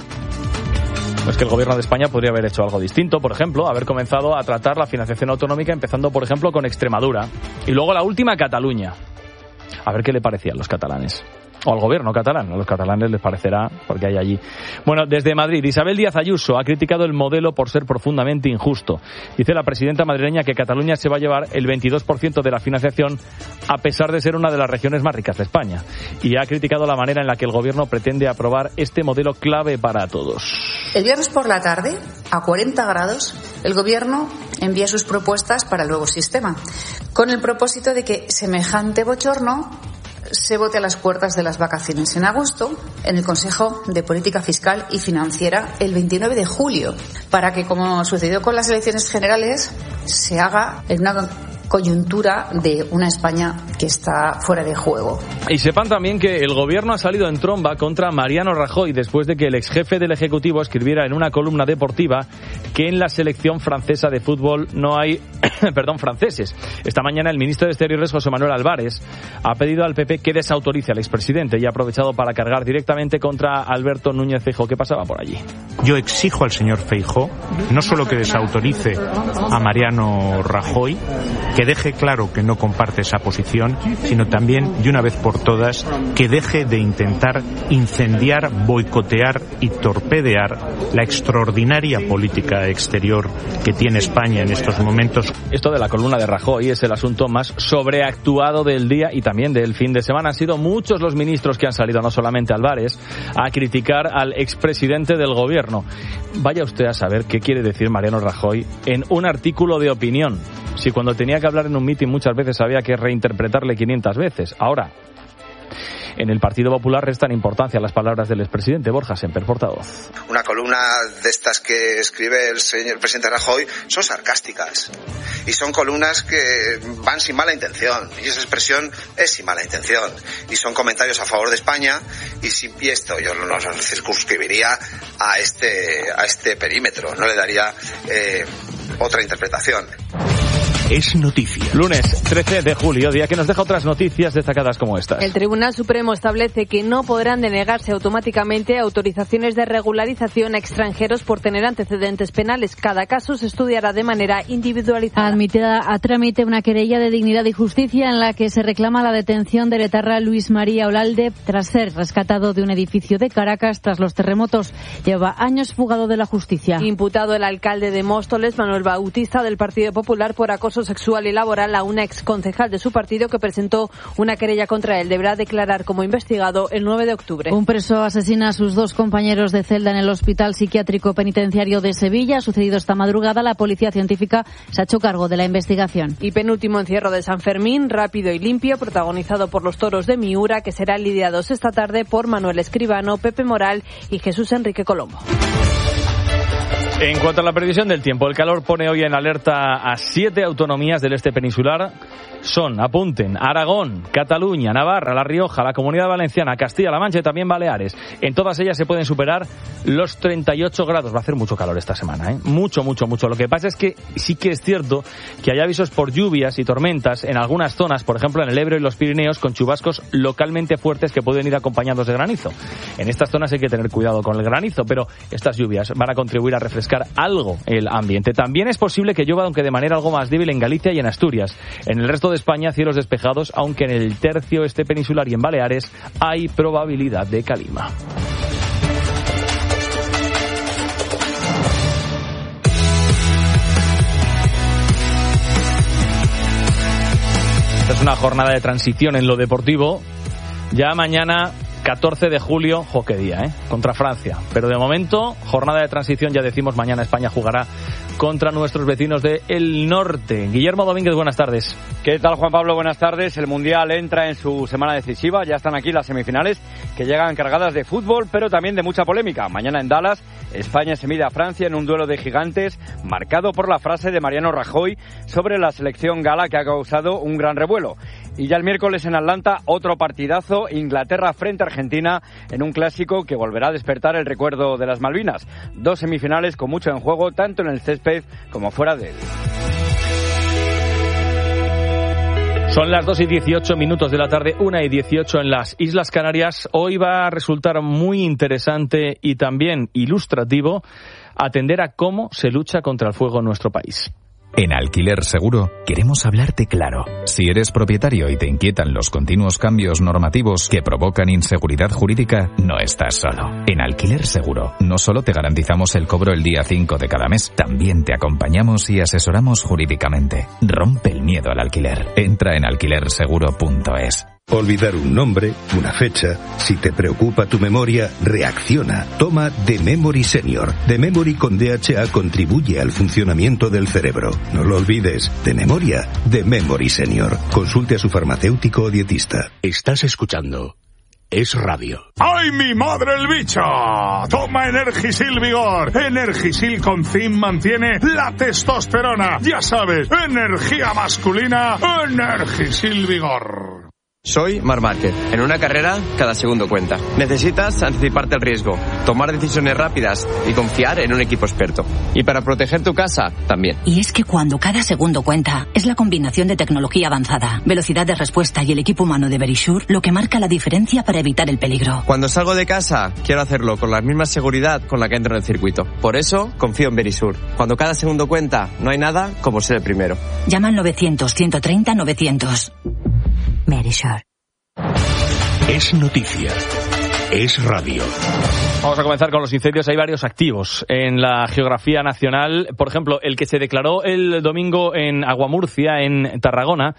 Es que el gobierno de España podría haber hecho algo distinto, por ejemplo, haber comenzado a tratar la financiación autonómica empezando, por ejemplo, con Extremadura y luego la última, Cataluña. A ver qué le parecían los catalanes. O al gobierno catalán, a los catalanes les parecerá, porque hay allí. Bueno, desde Madrid, Isabel Díaz Ayuso ha criticado el modelo por ser profundamente injusto. Dice la presidenta madrileña que Cataluña se va a llevar el 22% de la financiación a pesar de ser una de las regiones más ricas de España. Y ha criticado la manera en la que el gobierno pretende aprobar este modelo clave para todos. El viernes por la tarde, a 40 grados, el gobierno envía sus propuestas para el nuevo sistema, con el propósito de que semejante bochorno se vote a las puertas de las vacaciones en agosto en el Consejo de Política Fiscal y Financiera el 29 de julio, para que, como sucedió con las elecciones generales, se haga en una coyuntura de una España que está fuera de juego. Y sepan también que el gobierno ha salido en tromba contra Mariano Rajoy después de que el exjefe del Ejecutivo escribiera en una columna deportiva que en la selección francesa de fútbol no hay franceses. Esta mañana el ministro de Exteriores, José Manuel Álvarez, ha pedido al PP que desautorice al expresidente y ha aprovechado para cargar directamente contra Alberto Núñez Feijóo. ¿Qué pasaba por allí? Yo exijo al señor Feijóo no solo que desautorice a Mariano Rajoy, que que deje claro que no comparte esa posición, sino también, de una vez por todas, que deje de intentar incendiar, boicotear y torpedear la extraordinaria política exterior que tiene España en estos momentos. Esto de la columna de Rajoy es el asunto más sobreactuado del día y también del fin de semana. Han sido muchos los ministros que han salido, no solamente Álvarez, a criticar al expresidente del gobierno. Vaya usted a saber qué quiere decir Mariano Rajoy en un artículo de opinión. Si cuando tenía que hablar en un mitin muchas veces había que reinterpretarle 500 veces. Ahora, en el Partido Popular restan importancia a las palabras del expresidente. Borja Semper, portavoz. Una columna de estas que escribe el señor presidente Rajoy son sarcásticas y son columnas que van sin mala intención, y esa expresión es sin mala intención, y son comentarios a favor de España, y esto yo no circunscribiría a este perímetro, no le daría otra interpretación. Es noticia. Lunes 13 de julio, día que nos deja otras noticias destacadas como estas. El Tribunal Supremo establece que no podrán denegarse automáticamente autorizaciones de regularización a extranjeros por tener antecedentes penales. Cada caso se estudiará de manera individualizada. Admitida a trámite una querella de Dignidad y Justicia en la que se reclama la detención del etarra Luis María Olalde tras ser rescatado de un edificio de Caracas tras los terremotos. Lleva años fugado de la justicia. Imputado el alcalde de Móstoles, Manuel Bautista, del Partido Popular, por acoso sexual y laboral a una exconcejal de su partido que presentó una querella contra él. Deberá declarar como investigado el 9 de octubre. Un preso asesina a sus 2 compañeros de celda en el Hospital Psiquiátrico Penitenciario de Sevilla. Ha sucedido esta madrugada. La Policía Científica se ha hecho cargo de la investigación. Y penúltimo encierro de San Fermín, rápido y limpio, protagonizado por los toros de Miura, que serán lidiados esta tarde por Manuel Escribano, Pepe Moral y Jesús Enrique Colombo. En cuanto a la previsión del tiempo, el calor pone hoy en alerta a 7 autonomías del este peninsular. Son, apunten, Aragón, Cataluña, Navarra, La Rioja, la Comunidad Valenciana, Castilla-La Mancha y también Baleares. En todas ellas se pueden superar los 38 grados. Va a hacer mucho calor esta semana, ¿eh? Mucho, mucho, mucho. Lo que pasa es que sí que es cierto que hay avisos por lluvias y tormentas en algunas zonas, por ejemplo en el Ebro y los Pirineos, con chubascos localmente fuertes que pueden ir acompañados de granizo. En estas zonas hay que tener cuidado con el granizo, pero estas lluvias van a contribuir a refrescar algo el ambiente. También es posible que llueva, aunque de manera algo más débil, en Galicia y en Asturias. En el resto de España, cielos despejados, aunque en el tercio este peninsular y en Baleares hay probabilidad de calima. Esta es una jornada de transición en lo deportivo. Ya mañana 14 de julio, qué día, contra Francia. Pero de momento, jornada de transición, ya decimos, mañana España jugará contra nuestros vecinos del norte. Guillermo Domínguez, buenas tardes. ¿Qué tal, Juan Pablo? Buenas tardes. El Mundial entra en su semana decisiva. Ya están aquí las semifinales, que llegan cargadas de fútbol, pero también de mucha polémica. Mañana en Dallas, España se mide a Francia en un duelo de gigantes, marcado por la frase de Mariano Rajoy sobre la selección gala, que ha causado un gran revuelo. Y ya el miércoles en Atlanta, otro partidazo, Inglaterra frente a Argentina, en un clásico que volverá a despertar el recuerdo de las Malvinas. 2 semifinales con mucho en juego, tanto en el césped como fuera de él. Son las 2:18 de la tarde, 1:18 en las Islas Canarias. Hoy va a resultar muy interesante y también ilustrativo atender a cómo se lucha contra el fuego en nuestro país. En Alquiler Seguro queremos hablarte claro. Si eres propietario y te inquietan los continuos cambios normativos que provocan inseguridad jurídica, no estás solo. En Alquiler Seguro no solo te garantizamos el cobro el día 5 de cada mes, también te acompañamos y asesoramos jurídicamente. Rompe el miedo al alquiler. Entra en alquilerseguro.es. Olvidar un nombre, una fecha. Si te preocupa tu memoria, reacciona. Toma The Memory Senior. The Memory con DHA contribuye al funcionamiento del cerebro. No lo olvides. De memoria, The Memory Senior. Consulte a su farmacéutico o dietista. Estás escuchando Es Radio. ¡Ay, mi madre el bicho! Toma Energisil Vigor. Energisil con zinc mantiene la testosterona. Ya sabes, energía masculina, Energisil Vigor. Soy Marc Márquez. En una carrera, cada segundo cuenta. Necesitas anticiparte al riesgo, tomar decisiones rápidas y confiar en un equipo experto. Y para proteger tu casa, también. Y es que cuando cada segundo cuenta, es la combinación de tecnología avanzada, velocidad de respuesta y el equipo humano de Verisure lo que marca la diferencia para evitar el peligro. Cuando salgo de casa, quiero hacerlo con la misma seguridad con la que entro en el circuito. Por eso, confío en Verisure. Cuando cada segundo cuenta, no hay nada como ser el primero. Llama al 900-130-900. Verisure. Es noticia. Es radio. Vamos a comenzar con los incendios. Hay varios activos en la geografía nacional. Por ejemplo, el que se declaró el domingo en Aguamurcia, en Tarragona.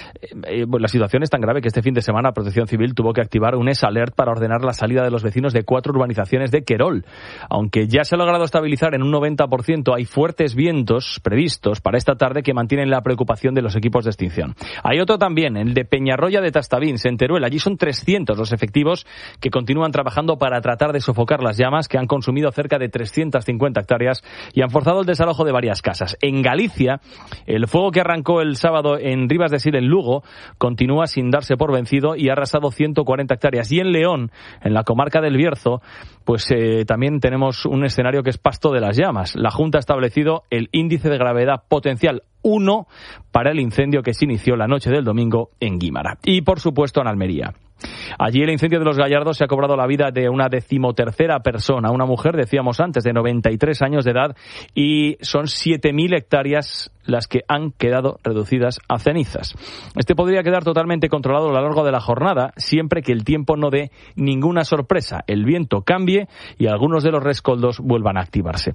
La situación es tan grave que este fin de semana Protección Civil tuvo que activar un S-Alert para ordenar la salida de los vecinos de 4 urbanizaciones de Querol. Aunque ya se ha logrado estabilizar en un 90%, hay fuertes vientos previstos para esta tarde que mantienen la preocupación de los equipos de extinción. Hay otro también, el de Peñarroya de Tastavins, en Teruel. Allí son 300 los efectivos que continúan trabajando para tratar de sofocar las llamas que han consumido cerca de 350 hectáreas y han forzado el desalojo de varias casas. En Galicia, el fuego que arrancó el sábado en Rivas de Sil, en Lugo, continúa sin darse por vencido y ha arrasado 140 hectáreas. Y en León, en la comarca del Bierzo, pues también tenemos un escenario que es pasto de las llamas. La Junta ha establecido el índice de gravedad potencial 1 para el incendio que se inició la noche del domingo en Guímara. Y, por supuesto, en Almería. Allí el incendio de Los Gallardos se ha cobrado la vida de una 13ª persona, una mujer, decíamos antes, de 93 años de edad, y son 7.000 hectáreas las que han quedado reducidas a cenizas. Este podría quedar totalmente controlado a lo largo de la jornada, siempre que el tiempo no dé ninguna sorpresa, el viento cambie y algunos de los rescoldos vuelvan a activarse.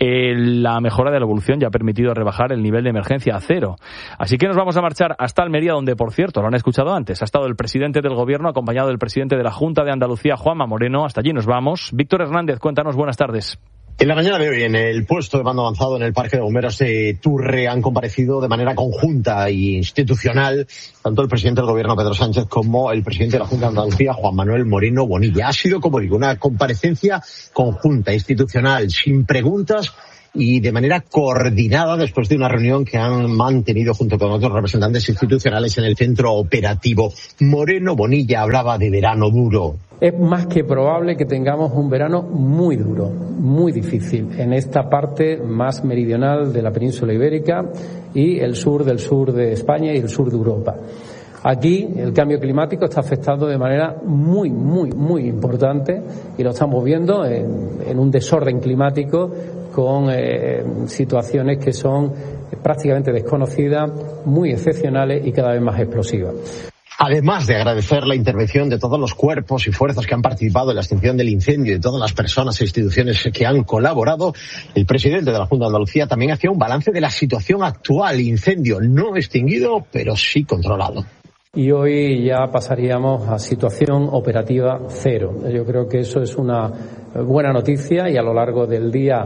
La mejora de la evolución ya ha permitido rebajar el nivel de emergencia a 0. Así que nos vamos a marchar hasta Almería, donde, por cierto, lo han escuchado antes, ha estado el presidente del Gobierno acompañado del presidente de la Junta de Andalucía, Juanma Moreno. Hasta allí nos vamos. Víctor Hernández, cuéntanos, buenas tardes. En la mañana de hoy, en el puesto de mando avanzado en el Parque de Bomberos de Turre, han comparecido de manera conjunta e institucional tanto el presidente del Gobierno, Pedro Sánchez, como el presidente de la Junta de Andalucía, Juan Manuel Moreno Bonilla. Ha sido, como digo, una comparecencia conjunta, institucional, sin preguntas y de manera coordinada después de una reunión que han mantenido junto con otros representantes institucionales en el centro operativo. Moreno Bonilla hablaba de verano duro. Es más que probable que tengamos un verano muy duro, muy difícil, en esta parte más meridional de la península ibérica y el sur de España y el sur de Europa. Aquí el cambio climático está afectando de manera muy, muy, muy importante y lo estamos viendo en un desorden climático con situaciones que son prácticamente desconocidas, muy excepcionales y cada vez más explosivas. Además de agradecer la intervención de todos los cuerpos y fuerzas que han participado en la extinción del incendio y de todas las personas e instituciones que han colaborado, el presidente de la Junta de Andalucía también hacía un balance de la situación actual. Incendio no extinguido, pero sí controlado. Y hoy ya pasaríamos a situación operativa 0. Yo creo que eso es una buena noticia y a lo largo del día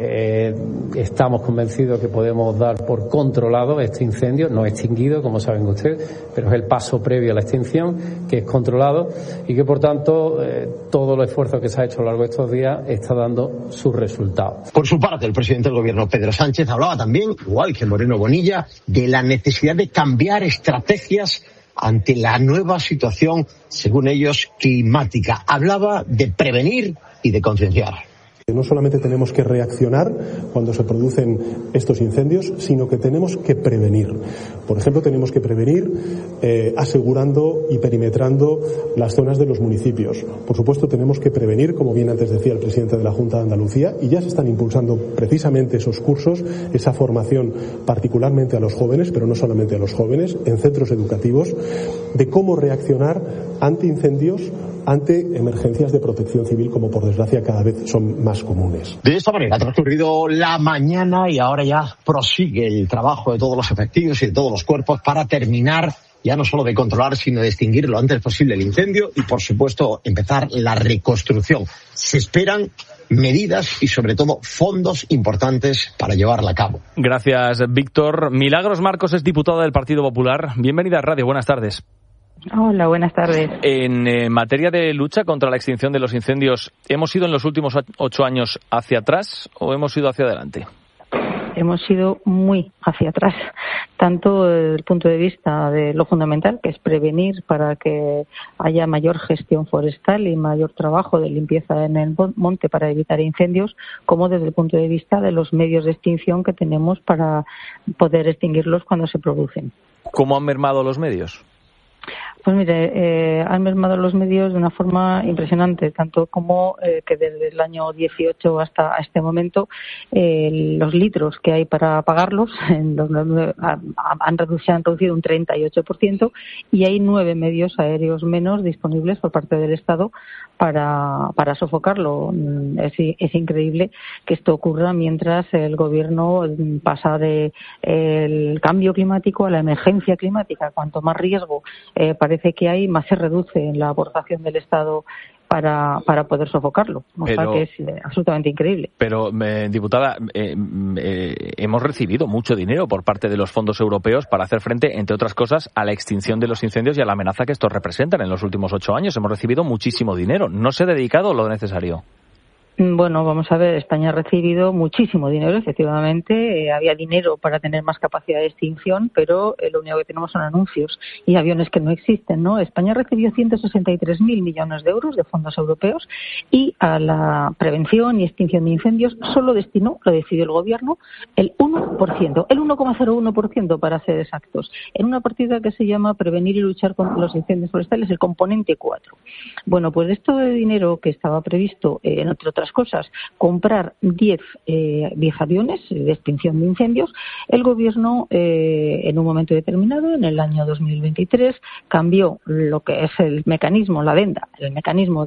estamos convencidos que podemos dar por controlado este incendio, no extinguido, como saben ustedes, pero es el paso previo a la extinción, que es controlado y que, por tanto, todo el esfuerzo que se ha hecho a lo largo de estos días está dando sus resultados. Por su parte, el presidente del Gobierno, Pedro Sánchez, hablaba también, igual que Moreno Bonilla, de la necesidad de cambiar estrategias ante la nueva situación, según ellos, climática. Hablaba de prevenir y de concienciar. No solamente tenemos que reaccionar cuando se producen estos incendios, sino que tenemos que prevenir. Por ejemplo, tenemos que prevenir asegurando y perimetrando las zonas de los municipios. Por supuesto, tenemos que prevenir, como bien antes decía el presidente de la Junta de Andalucía, y ya se están impulsando precisamente esos cursos, esa formación particularmente a los jóvenes, pero no solamente a los jóvenes, en centros educativos, de cómo reaccionar ante incendios, ante emergencias de protección civil, como por desgracia cada vez son más comunes. De esta manera ha transcurrido la mañana y ahora ya prosigue el trabajo de todos los efectivos y de todos los cuerpos para terminar ya no solo de controlar, sino de extinguir lo antes posible el incendio y, por supuesto, empezar la reconstrucción. Se esperan medidas y, sobre todo, fondos importantes para llevarla a cabo. Gracias, Víctor. Milagros Marcos es diputada del Partido Popular. Bienvenida a Radio. Buenas tardes. Hola, buenas tardes. En materia de lucha contra la extinción de los incendios, ¿hemos ido en los últimos 8 años hacia atrás o hemos ido hacia adelante? hemos ido muy hacia atrás, tanto desde el punto de vista de lo fundamental, que es prevenir para que haya mayor gestión forestal y mayor trabajo de limpieza en el monte para evitar incendios, como desde el punto de vista de los medios de extinción que tenemos para poder extinguirlos cuando se producen. ¿Cómo han mermado los medios? Pues mire, han mermado los medios de una forma impresionante, tanto como que desde el año 18 hasta este momento los litros que hay para pagarlos se han reducido un 38% y hay 9 medios aéreos menos disponibles por parte del Estado para sofocarlo. Es increíble que esto ocurra mientras el Gobierno pasa de el cambio climático a la emergencia climática. Cuanto más riesgo parece que hay, más se reduce en la aportación del Estado para poder sofocarlo. O sea que es absolutamente increíble. Pero, diputada, hemos recibido mucho dinero por parte de los fondos europeos para hacer frente, entre otras cosas, a la extinción de los incendios y a la amenaza que estos representan. En los últimos 8 años hemos recibido muchísimo dinero. ¿No se ha dedicado lo necesario? Bueno, vamos a ver, España ha recibido muchísimo dinero, efectivamente. Había dinero para tener más capacidad de extinción, pero lo único que tenemos son anuncios y aviones que no existen, ¿no? España recibió 163.000 millones de euros de fondos europeos y a la prevención y extinción de incendios solo destinó, lo decidió el Gobierno, el 1%, el 1,01% para ser exactos, en una partida que se llama Prevenir y luchar contra los incendios forestales, el componente 4. Bueno, pues esto de dinero que estaba previsto, entre otras cosas, comprar 10 aviones de extinción de incendios, el Gobierno en un momento determinado, en el año 2023, cambió lo que es el mecanismo, la adenda, el mecanismo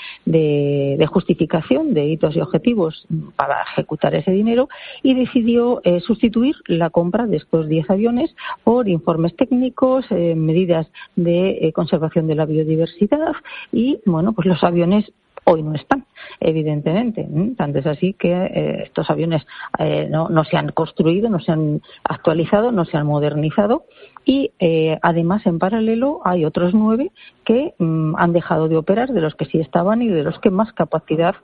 de justificación de hitos y objetivos para ejecutar ese dinero y decidió sustituir la compra de estos 10 aviones por informes técnicos, medidas de conservación de la biodiversidad y, bueno, pues los aviones hoy no están, evidentemente. Tanto es así que estos aviones no se han construido, no se han actualizado, no se han modernizado y además en paralelo hay otros 9 que han dejado de operar, de los que sí estaban y de los que más capacidad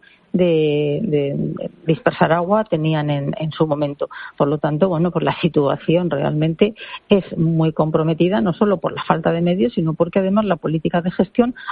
de dispersar agua tenían en su momento. Por lo tanto, bueno, pues la situación realmente es muy comprometida, no solo por la falta de medios, sino porque además la política de gestión